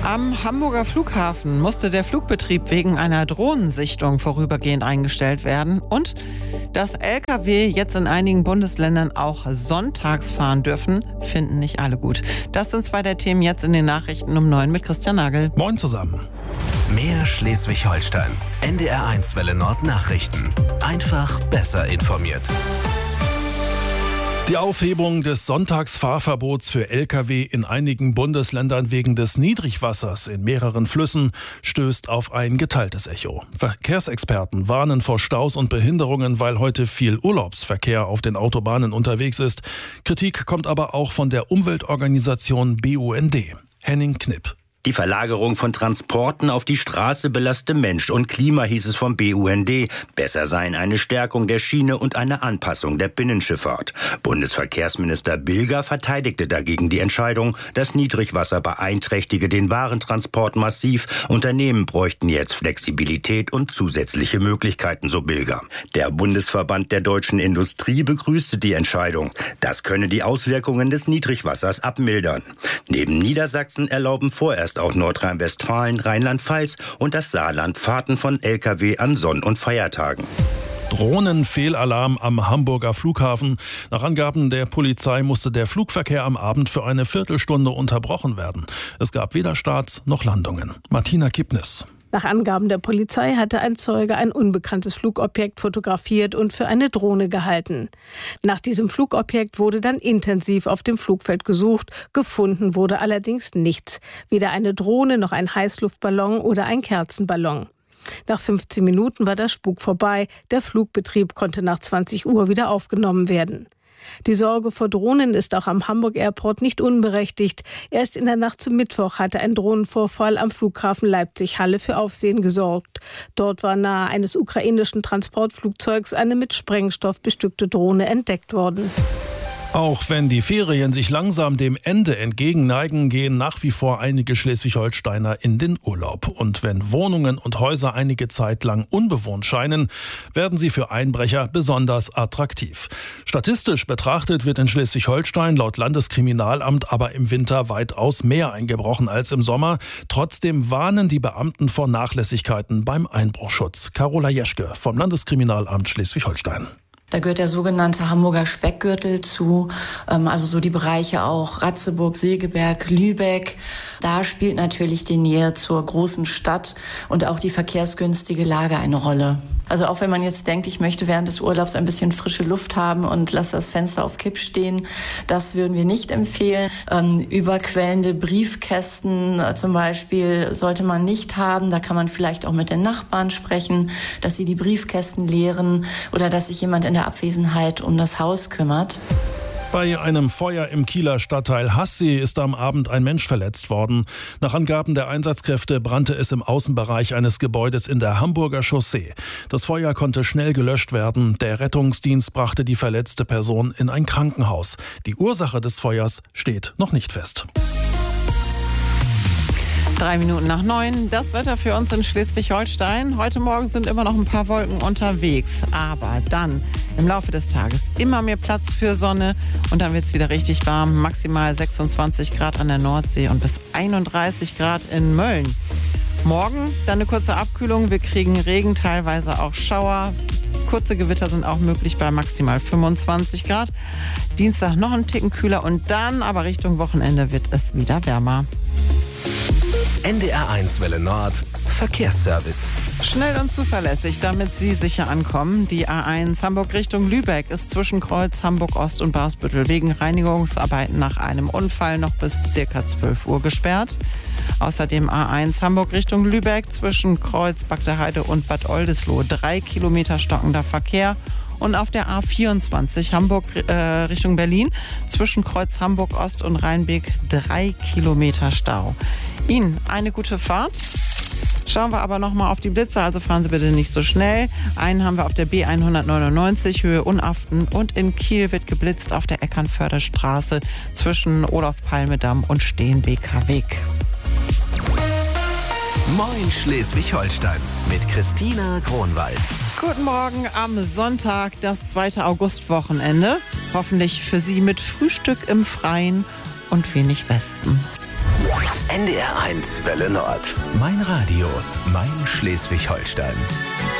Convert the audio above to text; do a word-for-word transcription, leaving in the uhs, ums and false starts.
Am Hamburger Flughafen musste der Flugbetrieb wegen einer Drohnensichtung vorübergehend eingestellt werden. Und dass L K W jetzt in einigen Bundesländern auch sonntags fahren dürfen, finden nicht alle gut. Das sind zwei der Themen jetzt in den Nachrichten um neun mit Christian Nagel. Moin zusammen. Mehr Schleswig-Holstein. N D R eins Welle Nord Nachrichten. Einfach besser informiert. Die Aufhebung des Sonntagsfahrverbots für L K W in einigen Bundesländern wegen des Niedrigwassers in mehreren Flüssen stößt auf ein geteiltes Echo. Verkehrsexperten warnen vor Staus und Behinderungen, weil heute viel Urlaubsverkehr auf den Autobahnen unterwegs ist. Kritik kommt aber auch von der Umweltorganisation B U N D. Henning Knipp. Die Verlagerung von Transporten auf die Straße belaste Mensch und Klima, hieß es vom B U N D. Besser seien eine Stärkung der Schiene und eine Anpassung der Binnenschifffahrt. Bundesverkehrsminister Bilger verteidigte dagegen die Entscheidung. Das Niedrigwasser beeinträchtige den Warentransport massiv. Unternehmen bräuchten jetzt Flexibilität und zusätzliche Möglichkeiten, so Bilger. Der Bundesverband der deutschen Industrie begrüßte die Entscheidung. Das könne die Auswirkungen des Niedrigwassers abmildern. Neben Niedersachsen erlauben vorerst auch Nordrhein-Westfalen, Rheinland-Pfalz und das Saarland Fahrten von L K W an Sonn- und Feiertagen. Drohnenfehlalarm am Hamburger Flughafen. Nach Angaben der Polizei musste der Flugverkehr am Abend für eine Viertelstunde unterbrochen werden. Es gab weder Starts noch Landungen. Martina Kipnis. Nach Angaben der Polizei hatte ein Zeuge ein unbekanntes Flugobjekt fotografiert und für eine Drohne gehalten. Nach diesem Flugobjekt wurde dann intensiv auf dem Flugfeld gesucht. Gefunden wurde allerdings nichts. Weder eine Drohne noch ein Heißluftballon oder ein Kerzenballon. Nach fünfzehn Minuten war der Spuk vorbei. Der Flugbetrieb konnte nach zwanzig Uhr wieder aufgenommen werden. Die Sorge vor Drohnen ist auch am Hamburg Airport nicht unberechtigt. Erst in der Nacht zum Mittwoch hatte ein Drohnenvorfall am Flughafen Leipzig-Halle für Aufsehen gesorgt. Dort war nahe eines ukrainischen Transportflugzeugs eine mit Sprengstoff bestückte Drohne entdeckt worden. Auch wenn die Ferien sich langsam dem Ende entgegenneigen, gehen nach wie vor einige Schleswig-Holsteiner in den Urlaub. Und wenn Wohnungen und Häuser einige Zeit lang unbewohnt scheinen, werden sie für Einbrecher besonders attraktiv. Statistisch betrachtet wird in Schleswig-Holstein laut Landeskriminalamt aber im Winter weitaus mehr eingebrochen als im Sommer. Trotzdem warnen die Beamten vor Nachlässigkeiten beim Einbruchschutz. Carola Jeschke vom Landeskriminalamt Schleswig-Holstein. Da gehört der sogenannte Hamburger Speckgürtel zu, also so die Bereiche auch Ratzeburg, Segeberg, Lübeck. Da spielt natürlich die Nähe zur großen Stadt und auch die verkehrsgünstige Lage eine Rolle. Also auch wenn man jetzt denkt, ich möchte während des Urlaubs ein bisschen frische Luft haben und lasse das Fenster auf Kipp stehen, das würden wir nicht empfehlen. Ähm, überquellende Briefkästen äh, zum Beispiel sollte man nicht haben. Da kann man vielleicht auch mit den Nachbarn sprechen, dass sie die Briefkästen leeren oder dass sich jemand in der Abwesenheit um das Haus kümmert. Bei einem Feuer im Kieler Stadtteil Hassee ist am Abend ein Mensch verletzt worden. Nach Angaben der Einsatzkräfte brannte es im Außenbereich eines Gebäudes in der Hamburger Chaussee. Das Feuer konnte schnell gelöscht werden. Der Rettungsdienst brachte die verletzte Person in ein Krankenhaus. Die Ursache des Feuers steht noch nicht fest. Drei Minuten nach neun. Das Wetter für uns in Schleswig-Holstein. Heute Morgen sind immer noch ein paar Wolken unterwegs. Aber dann im Laufe des Tages immer mehr Platz für Sonne. Und dann wird es wieder richtig warm. Maximal sechsundzwanzig Grad an der Nordsee und bis einunddreißig Grad in Mölln. Morgen dann eine kurze Abkühlung. Wir kriegen Regen, teilweise auch Schauer. Kurze Gewitter sind auch möglich bei maximal fünfundzwanzig Grad. Dienstag noch ein Ticken kühler und dann aber Richtung Wochenende wird es wieder wärmer. N D R eins Welle Nord Verkehrsservice. Schnell und zuverlässig, damit Sie sicher ankommen. Die A eins Hamburg Richtung Lübeck ist zwischen Kreuz Hamburg Ost und Bausbüttel wegen Reinigungsarbeiten nach einem Unfall noch bis ca. zwölf Uhr gesperrt. Außerdem A eins Hamburg Richtung Lübeck zwischen Kreuz Bagdaheide und Bad Oldesloe drei Kilometer stockender Verkehr. Und auf der A vierundzwanzig Hamburg äh, Richtung Berlin zwischen Kreuz Hamburg Ost und Rheinbeek drei Kilometer Stau. Ihnen eine gute Fahrt. Schauen wir aber noch mal auf die Blitzer, also fahren Sie bitte nicht so schnell. Einen haben wir auf der B hundertneunundneunzig Höhe Unaften und in Kiel wird geblitzt auf der Eckernförderstraße zwischen Olof-Palme-Damm und Steenbeker Weg. Moin Schleswig-Holstein mit Christina Kronwald. Guten Morgen am Sonntag, das zweite Augustwochenende. Hoffentlich für Sie mit Frühstück im Freien und wenig Westen. N D R eins Welle Nord. Mein Radio, mein Schleswig-Holstein.